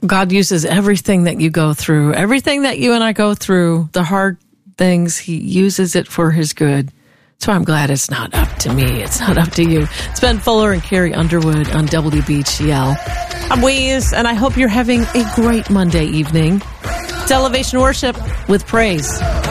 God uses everything that you go through, everything that you and I go through, the hard things, he uses it for his good. So I'm glad it's not up to me. It's not up to you. It's Ben Fuller and Carrie Underwood on WBGL. I'm Weez, and I hope you're having a great Monday evening. It's Elevation Worship with praise.